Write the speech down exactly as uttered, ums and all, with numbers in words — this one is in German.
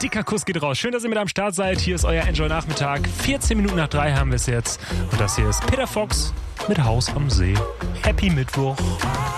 dicker Kuss geht raus. Schön, dass ihr mit am Start seid. Hier ist euer Enjoy-Nachmittag. vierzehn Minuten nach drei haben wir es jetzt. Und das hier ist Peter Fox mit Haus am See. Happy Mittwoch.